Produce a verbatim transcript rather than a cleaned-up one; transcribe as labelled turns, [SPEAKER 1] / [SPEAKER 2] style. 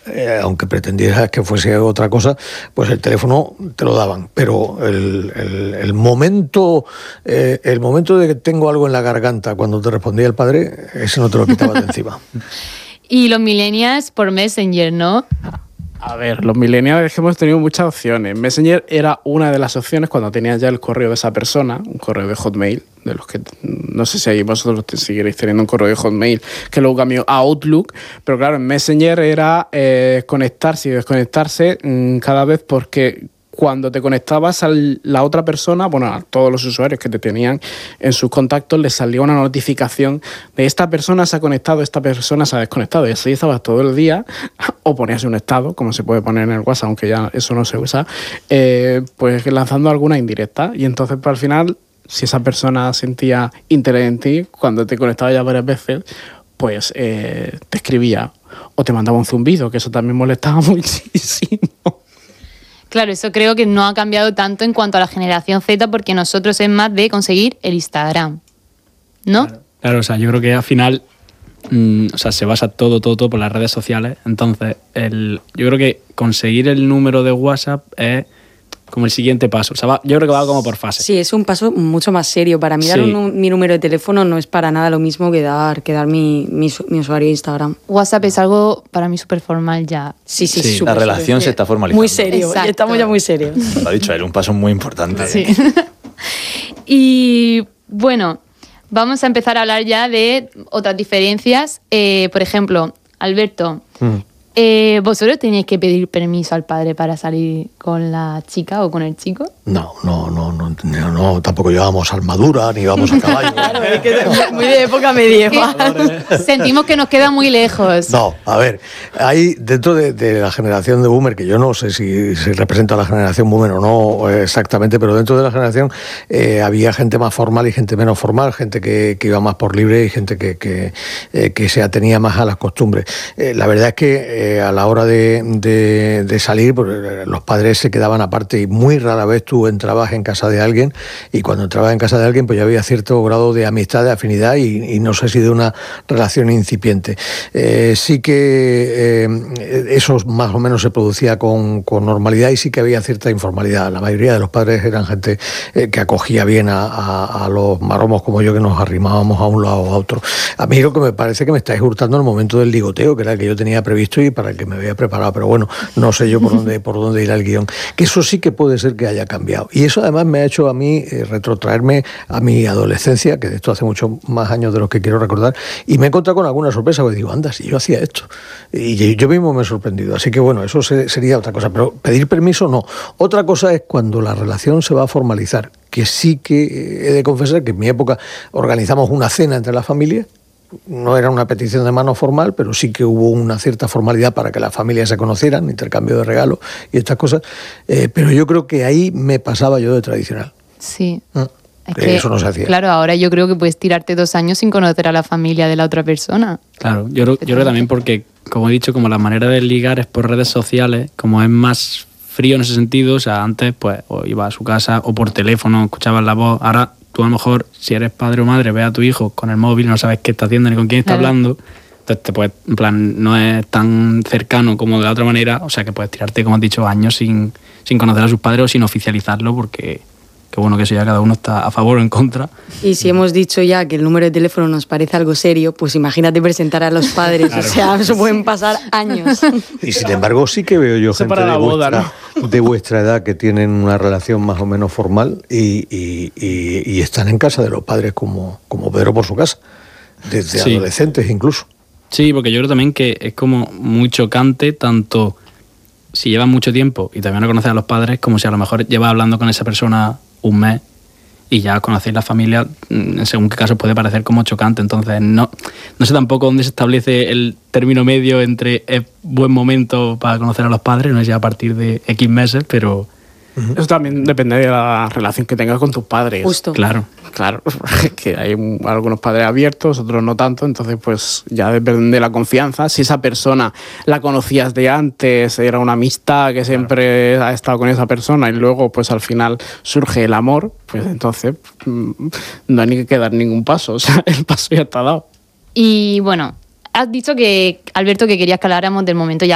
[SPEAKER 1] eh, aunque pretendieras que fuese otra cosa, pues el teléfono te lo daban. Pero el, el, el momento eh, el momento de que tengo algo en la garganta cuando te respondía el padre, ese no te lo quitabas de encima.
[SPEAKER 2] Y los millennials por Messenger, ¿no?
[SPEAKER 3] A ver, los millennials es que hemos tenido muchas opciones. Messenger era una de las opciones cuando tenías ya el correo de esa persona, un correo de Hotmail, de los que no sé si vosotros seguiréis teniendo un correo de Hotmail, que luego cambió a Outlook, pero claro, en Messenger era eh, conectarse y desconectarse mmm, cada vez, porque cuando te conectabas a la otra persona, bueno, a todos los usuarios que te tenían en sus contactos, les salía una notificación de esta persona se ha conectado, esta persona se ha desconectado. Y así estabas todo el día, o ponías un estado, como se puede poner en el WhatsApp, aunque ya eso no se usa, eh, pues lanzando alguna indirecta. Y entonces, pues, al final, si esa persona sentía interés en ti, cuando te conectaba ya varias veces, pues eh, te escribía o te mandaba un zumbido, que eso también molestaba muchísimo.
[SPEAKER 2] Claro, eso creo que no ha cambiado tanto en cuanto a la generación Z, porque nosotros es más de conseguir el Instagram, ¿no?
[SPEAKER 4] Claro, claro, o sea, yo creo que al final mmm, o sea, se basa todo, todo, todo por las redes sociales. Entonces, el, yo creo que conseguir el número de WhatsApp es como el siguiente paso. O sea, va, yo creo que va como por fases.
[SPEAKER 5] Sí, es un paso mucho más serio. Para mí sí. dar un, mi número de teléfono no es para nada lo mismo que dar, que dar mi, mi, mi usuario de Instagram.
[SPEAKER 2] WhatsApp es algo para mí súper formal ya.
[SPEAKER 5] Sí, sí,
[SPEAKER 6] sí.
[SPEAKER 5] Super,
[SPEAKER 6] la relación
[SPEAKER 5] super,
[SPEAKER 6] se está formalizando.
[SPEAKER 5] Muy serio, ya estamos ya muy serios.
[SPEAKER 6] Lo ha dicho él, un paso muy importante.
[SPEAKER 2] Sí. Y bueno, vamos a empezar a hablar ya de otras diferencias. Eh, por ejemplo, Alberto, mm. Eh, ¿vosotros tenéis que pedir permiso al padre para salir con la chica o con el chico?
[SPEAKER 1] No, no, no, no, no, no tampoco llevábamos armadura ni íbamos a caballo.
[SPEAKER 5] Claro, es que es muy de época medieval.
[SPEAKER 2] Sentimos que nos queda muy lejos.
[SPEAKER 1] No, a ver, hay dentro de, de la generación de Boomer, que yo no sé si, si representa a la generación Boomer o no exactamente, pero dentro de la generación eh, había gente más formal y gente menos formal, gente que, que iba más por libre y gente que, que, eh, que se atenía más a las costumbres. Eh, la verdad es que a la hora de, de, de salir, pues, los padres se quedaban aparte y muy rara vez tú entrabas en casa de alguien, y cuando entrabas en casa de alguien pues ya había cierto grado de amistad, de afinidad y, y no sé si de una relación incipiente. Eh, sí que eh, eso más o menos se producía con, con normalidad, y sí que había cierta informalidad. La mayoría de los padres eran gente eh, que acogía bien a, a, a los maromos como yo, que nos arrimábamos a un lado o a otro. A mí lo que me parece que me estáis hurtando el momento del ligoteo, que era el que yo tenía previsto y para el que me había preparado, pero bueno, no sé yo por dónde, por dónde irá el guión. Que eso sí que puede ser que haya cambiado. Y eso además me ha hecho a mí eh, retrotraerme a mi adolescencia, que de esto hace muchos más años de los que quiero recordar, y me he encontrado con alguna sorpresa, porque digo, anda, si yo hacía esto. Y yo mismo me he sorprendido. Así que bueno, eso se, sería otra cosa. Pero pedir permiso no. Otra cosa es cuando la relación se va a formalizar, que sí que he de confesar que en mi época organizamos una cena entre las familias. No era una petición de mano formal, pero sí que hubo una cierta formalidad para que las familias se conocieran, intercambio de regalos y estas cosas. Eh, pero yo creo que ahí me pasaba yo de tradicional.
[SPEAKER 2] Sí.
[SPEAKER 1] ¿Eh?
[SPEAKER 2] Es que,
[SPEAKER 1] eso no se hacía.
[SPEAKER 2] Claro, ahora yo creo que puedes tirarte dos años sin conocer a la familia de la otra persona.
[SPEAKER 4] Claro, yo, yo creo también porque, como he dicho, como la manera de ligar es por redes sociales, como es más frío en ese sentido, o sea, antes pues o iba a su casa o por teléfono, escuchabas la voz, ahora tú a lo mejor, si eres padre o madre, ves a tu hijo con el móvil, no sabes qué está haciendo ni con quién está claro. hablando, entonces te puedes, en plan, no es tan cercano como de la otra manera, o sea que puedes tirarte, como has dicho, años sin, sin conocer a sus padres o sin oficializarlo, porque que bueno, que eso ya cada uno está a favor o en contra.
[SPEAKER 5] Y si hemos dicho ya que el número de teléfono nos parece algo serio, pues imagínate presentar a los padres, claro. O sea, eso pueden pasar años.
[SPEAKER 1] Y sin embargo sí que veo yo gente
[SPEAKER 3] para la
[SPEAKER 1] de,
[SPEAKER 3] boda,
[SPEAKER 1] vuestra, ¿no? de vuestra edad que tienen una relación más o menos formal y, y, y, y están en casa de los padres como, como Pedro por su casa, desde sí. adolescentes incluso.
[SPEAKER 4] Sí, porque yo creo también que es como muy chocante, tanto si llevas mucho tiempo y todavía no conoces a los padres, como si a lo mejor llevas hablando con esa persona un mes y ya conocéis la familia, en según qué caso puede parecer como chocante. Entonces no, no sé tampoco dónde se establece el término medio entre es buen momento para conocer a los padres, no sé si a partir de X meses, pero...
[SPEAKER 3] Eso también depende de la relación que tengas con tus padres.
[SPEAKER 5] Justo.
[SPEAKER 4] Claro.
[SPEAKER 3] Claro, que hay algunos padres abiertos, otros no tanto, entonces pues ya depende de la confianza. Si esa persona la conocías de antes, era una amistad que siempre claro. ha estado con esa persona y luego pues al final surge el amor, pues entonces no hay ni que dar ningún paso, o sea, el paso ya está dado.
[SPEAKER 2] Y bueno, has dicho que, Alberto, que querías que habláramos del momento ya